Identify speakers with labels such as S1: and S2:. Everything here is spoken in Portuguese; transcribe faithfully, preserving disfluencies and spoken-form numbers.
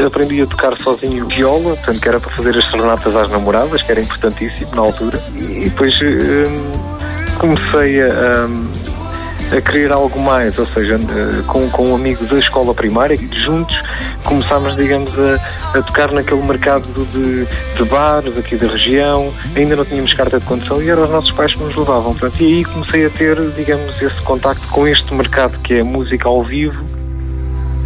S1: aprendi a tocar sozinho viola, portanto, que era para fazer as serenatas às namoradas, que era importantíssimo na altura. E depois hum, comecei a, hum, a querer algo mais, ou seja, com, com um amigo da escola primária, e juntos começámos, digamos, a, a tocar naquele mercado de, de bares aqui da região. Ainda não tínhamos carta de condução e eram os nossos pais que nos levavam. Portanto, e aí comecei a ter, digamos, esse contacto com este mercado que é a música ao vivo,